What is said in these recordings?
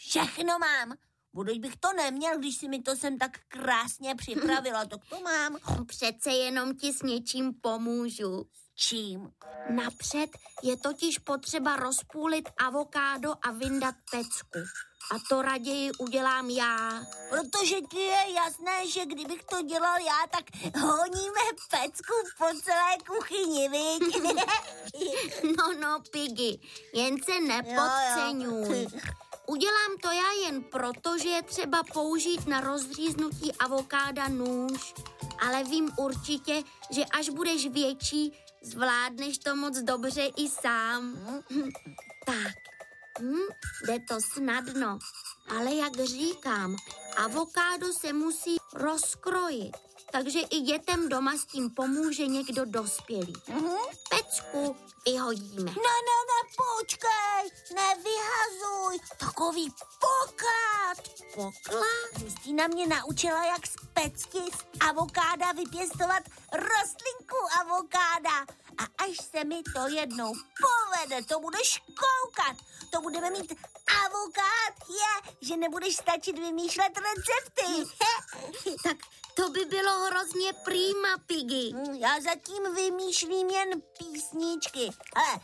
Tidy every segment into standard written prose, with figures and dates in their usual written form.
Všechno mám. Buď bych to neměl, když si mi to sem tak krásně připravila, tak to mám. Přece jenom ti s něčím pomůžu. Čím? Napřed je totiž potřeba rozpůlit avokádo a vyndat pecku. A to raději udělám já. Protože ti je jasné, že kdybych to dělal já, tak honíme pecku po celé kuchyni, viď? No, Piggy, jen se nepodceňuj. Jo. Udělám to já jen proto, že je třeba použít na rozříznutí avokáda nůž. Ale vím určitě, že až budeš větší, zvládneš to moc dobře i sám. Tak, jde to snadno. Ale jak říkám, avokádo se musí rozkrojit. Takže i dětem doma s tím pomůže někdo dospělý. Pecku vyhodíme. Ne, počkej, nevyhazuj, takový poklad. Poklad? Justýna mě naučila, jak z pecky z avokáda vypěstovat rostlinku avokáda. A až se mi to jednou povede, to budeš koukat, to budeme mít avokád, že nebudeš stačit vymýšlet recepty. Tak to by bylo hrozně prima, Piggy. Já zatím vymýšlím jen písničky. Ale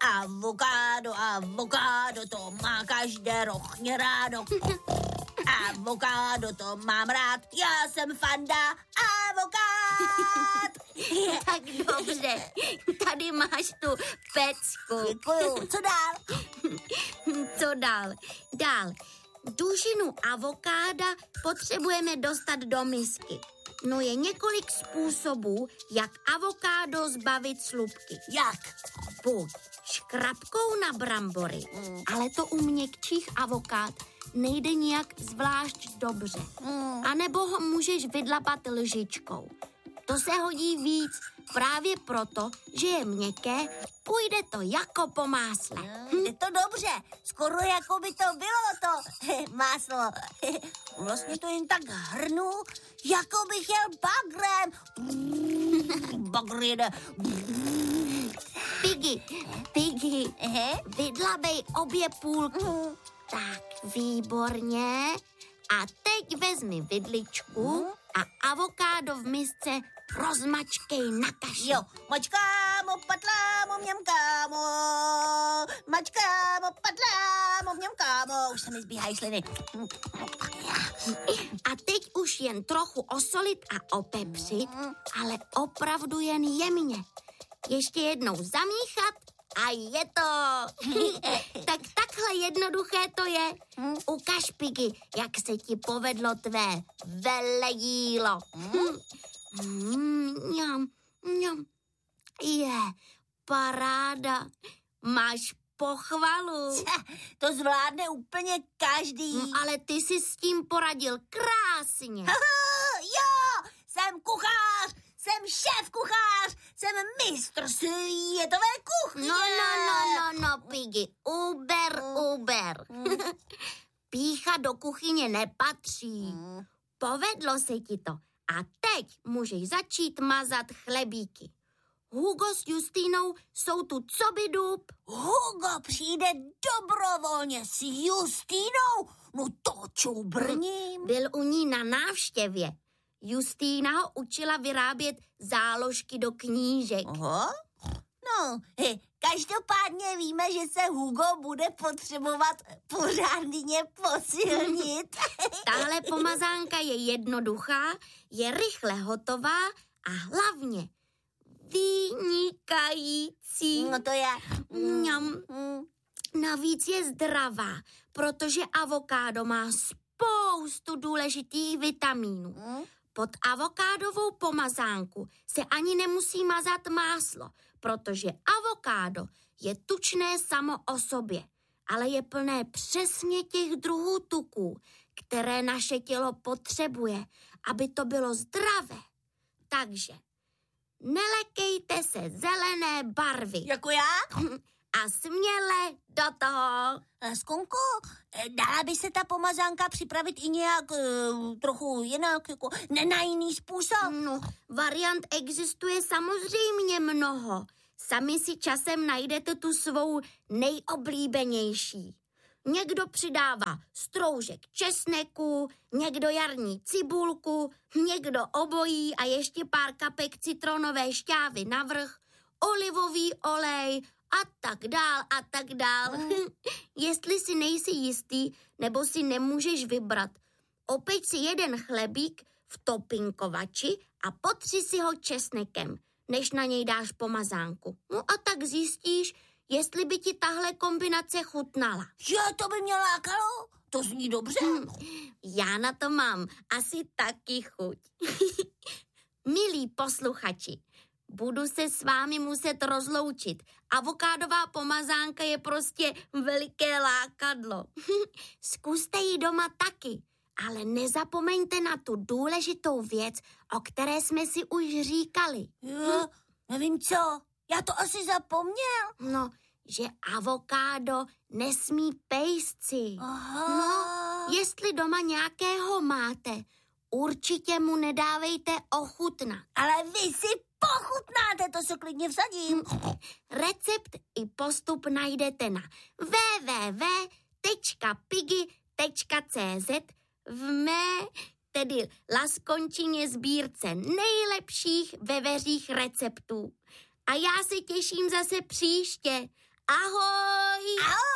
avokádo, to má každé rochně rádo. Avokádo, to mám rád, já jsem fanda avokád. Tak dobře, tady máš tu pecku. Děkuju, co dál? Co dál? Dál. Dužinu avokáda potřebujeme dostat do misky. No je několik způsobů, jak avokádo zbavit slupky. Jak? Buď škrabkou na brambory, ale to u měkčích avokád nejde nijak zvlášť dobře. A nebo ho můžeš vydlapat lžičkou. To se hodí víc, právě proto, že je měkké, půjde to jako po másle. Je to dobře, skoro jako by to bylo to máslo. Vlastně to jen tak hrnu, jako bych jel bagrem. Bagr jede. Piggy, vydlabej obě půlky. Tak, výborně. A teď vezmi vidličku a avokádo v misce rozmačkej na kaši. Jo, mačkámo, patlámo, mňamkámo. Mačkámo, patlámo, mňamkámo. Už se mi zbíhají sliny. A teď už jen trochu osolit a opepřit, ale opravdu jen jemně. Ještě jednou zamíchat a je to. Tak takhle jednoduché to je. Ukaž, Piggy, jak se ti povedlo tvé velejílo. Mňam. Je, paráda. Máš pochvalu. To zvládne úplně každý. Ale ty jsi s tím poradil krásně. Jo, jsem kuchař, jsem šéf kuchař, jsem mistr světové kuchyně. No, Piggy, uber. Pýcha do kuchyně nepatří. Povedlo se ti to. A teď můžeš začít mazat chlebíky. Hugo s Justýnou jsou tu coby dub. Hugo přijde dobrovolně s Justýnou? No to čubrním. Byl u ní na návštěvě. Justýna ho učila vyrábět záložky do knížek. Aha. No, každopádně víme, že se Hugo bude potřebovat pořádně posilnit. Tahle pomazánka je jednoduchá, je rychle hotová a hlavně vynikající. No to je. Navíc je zdravá, protože avokádo má spoustu důležitých vitamínů. Pod avokádovou pomazánku se ani nemusí mazat máslo, protože avokádo je tučné samo o sobě, ale je plné přesně těch druhů tuků, které naše tělo potřebuje, aby to bylo zdravé. Takže nelekejte se zelené barvy. Jako já? A směle do toho. Skunko, dala by se ta pomazánka připravit i nějak trochu jinak, jako na jiný způsob? No, variant existuje samozřejmě mnoho. Sami si časem najdete tu svou nejoblíbenější. Někdo přidává stroužek česneku, někdo jarní cibulku, někdo obojí a ještě pár kapek citronové šťávy navrch, olivový olej a tak dál. Jestli si nejsi jistý, nebo si nemůžeš vybrat, opeď si jeden chlebík v topinkovači a potři si ho česnekem, než na něj dáš pomazánku. No a tak zjistíš, jestli by ti tahle kombinace chutnala. Jo, to by mě lákalo, to zní dobře. Já na to mám asi taky chuť. Milí posluchači, budu se s vámi muset rozloučit. Avokádová pomazánka je prostě veliké lákadlo. Zkuste ji doma taky, ale nezapomeňte na tu důležitou věc, o které jsme si už říkali. Jo, nevím co, já to asi zapomněl. No, že avokádo nesmí pejsci. Aha. No, jestli doma nějakého máte, určitě mu nedávejte ochutnat. Ale vy si pochutnáte, to se klidně vsadím. Recept i postup najdete na www.piggy.cz v mé, tedy Laskončině sbírce nejlepších veveřích receptů. A já se těším zase příště. Ahoj! Ahoj!